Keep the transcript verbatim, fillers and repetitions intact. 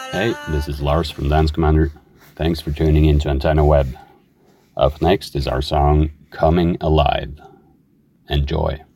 Hey, this is Lars from Dance Commander. Thanks for tuning in to Antenna Web. Up next is our song Coming Alive. Enjoy.